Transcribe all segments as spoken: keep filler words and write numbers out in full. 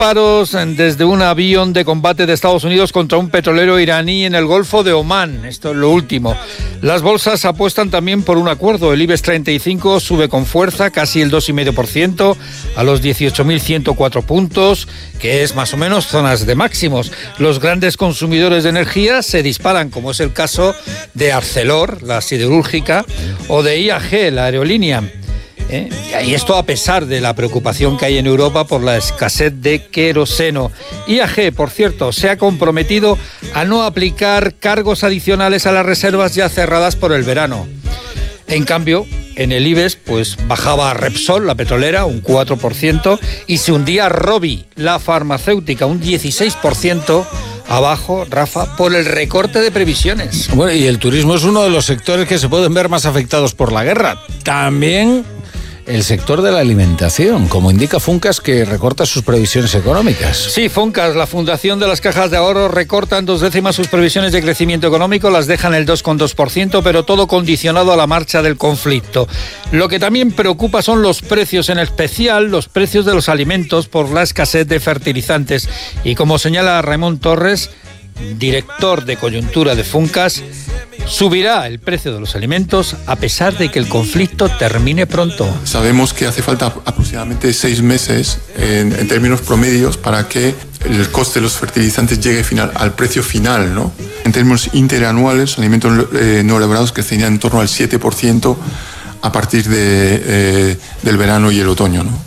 disparos desde un avión de combate de Estados Unidos contra un petrolero iraní en el Golfo de Omán. Esto es lo último. Las bolsas apuestan también por un acuerdo. El IBEX treinta y cinco sube con fuerza, casi el dos coma cinco por ciento, a los dieciocho mil ciento cuatro puntos, que es más o menos zonas de máximos. Los grandes consumidores de energía se disparan, como es el caso de Arcelor, la siderúrgica, o de I A G, la aerolínea. ¿Eh? Y esto a pesar de la preocupación que hay en Europa por la escasez de queroseno. I A G, por cierto, se ha comprometido a no aplicar cargos adicionales a las reservas ya cerradas por el verano. En cambio, en el IBEX, pues bajaba Repsol, la petrolera, un cuatro por ciento, y se hundía Rovi, la farmacéutica, un dieciséis por ciento abajo, Rafa, por el recorte de previsiones. Bueno, y el turismo es uno de los sectores que se pueden ver más afectados por la guerra. También el sector de la alimentación, como indica Funcas, que recorta sus previsiones económicas. Sí, Funcas, la Fundación de las Cajas de Ahorro, recortan dos décimas sus previsiones de crecimiento económico, las dejan el dos coma dos por ciento, pero todo condicionado a la marcha del conflicto. Lo que también preocupa son los precios, en especial los precios de los alimentos por la escasez de fertilizantes. Y como señala Ramón Torres, director de coyuntura de Funcas, subirá el precio de los alimentos a pesar de que el conflicto termine pronto. Sabemos que hace falta aproximadamente seis meses en, en términos promedios para que el coste de los fertilizantes llegue final, al precio final, ¿no? En términos interanuales, los alimentos eh, no elaborados crecerían en torno al siete por ciento a partir de, eh, del verano y el otoño, ¿no?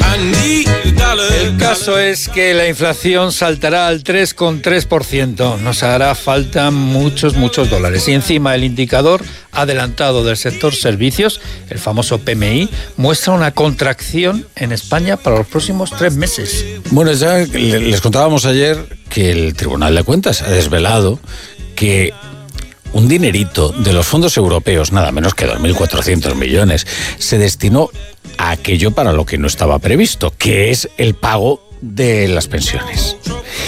El caso es que la inflación saltará al tres coma tres por ciento. Nos hará falta muchos, muchos dólares. Y encima el indicador adelantado del sector servicios, el famoso P M I, muestra una contracción en España para los próximos tres meses. Bueno, ya les contábamos ayer que el Tribunal de Cuentas ha desvelado que un dinerito de los fondos europeos, nada menos que dos mil cuatrocientos millones, se destinó a aquello para lo que no estaba previsto, que es el pago de las pensiones.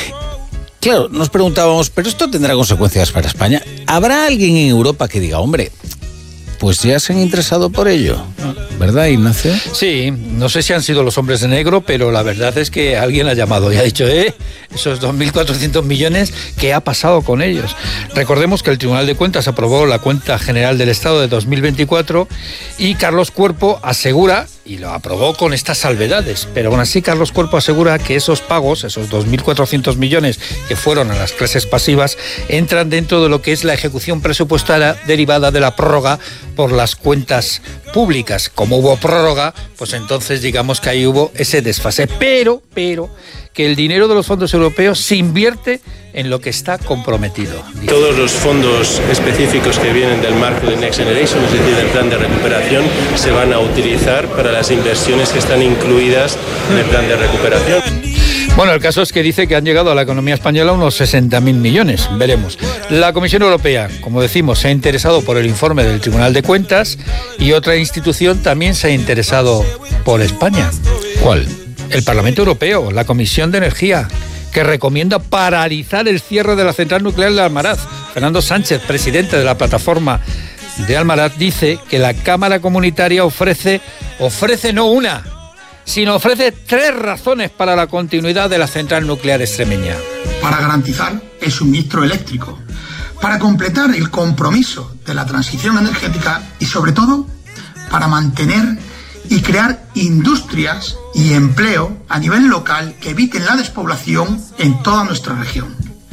Claro, nos preguntábamos, ¿pero esto tendrá consecuencias para España? ¿Habrá alguien en Europa que diga, hombre, pues ya se han interesado por ello? ¿Verdad, Ignacio? Sí, no sé si han sido los hombres de negro, pero la verdad es que alguien ha llamado y ha dicho, eh, esos dos mil cuatrocientos millones, ¿qué ha pasado con ellos? Recordemos que el Tribunal de Cuentas aprobó la Cuenta General del Estado de dos mil veinticuatro y Carlos Cuerpo asegura, y lo aprobó con estas salvedades, pero aún así Carlos Cuerpo asegura que esos pagos, esos dos mil cuatrocientos millones que fueron a las clases pasivas, entran dentro de lo que es la ejecución presupuestaria derivada de la prórroga por las cuentas públicas. Como hubo prórroga, pues entonces digamos que ahí hubo ese desfase, pero, pero, que el dinero de los fondos europeos se invierte en lo que está comprometido. Todos los fondos específicos que vienen del marco de Next Generation, es decir, del plan de recuperación, se van a utilizar para las inversiones que están incluidas en el plan de recuperación. Bueno, el caso es que dice que han llegado a la economía española unos sesenta mil millones, veremos. La Comisión Europea, como decimos, se ha interesado por el informe del Tribunal de Cuentas y otra institución también se ha interesado por España. ¿Cuál? El Parlamento Europeo, la Comisión de Energía, que recomienda paralizar el cierre de la central nuclear de Almaraz. Fernando Sánchez, presidente de la plataforma de Almaraz, dice que la Cámara Comunitaria ofrece, ofrece no una, sino ofrece tres razones para la continuidad de la central nuclear extremeña. Para garantizar el suministro eléctrico, para completar el compromiso de la transición energética y, sobre todo, para mantener y crear industrias y empleo a nivel local que eviten la despoblación en toda nuestra región.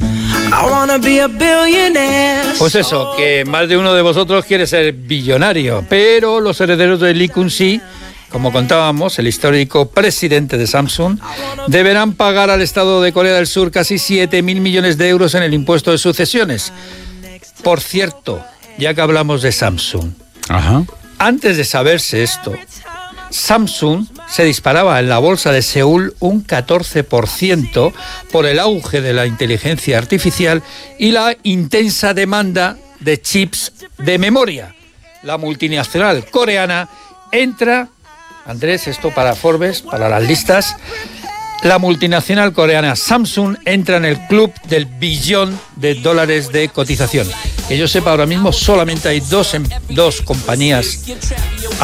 Pues eso, que más de uno de vosotros quiere ser billonario, pero los herederos de Lee Kun-si, como contábamos, el histórico presidente de Samsung, deberán pagar al Estado de Corea del Sur casi siete mil millones de euros en el impuesto de sucesiones. Por cierto, ya que hablamos de Samsung, Ajá. antes de saberse esto, Samsung se disparaba en la bolsa de Seúl un catorce por ciento por el auge de la inteligencia artificial y la intensa demanda de chips de memoria. La multinacional coreana entra, Andrés, esto para Forbes, para las listas, la multinacional coreana Samsung entra en el club del billón de dólares de cotización. Que yo sepa, ahora mismo solamente hay dos, dos compañías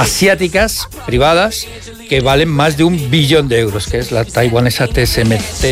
asiáticas privadas que valen más de un billón de euros, que es la taiwanesa T S M C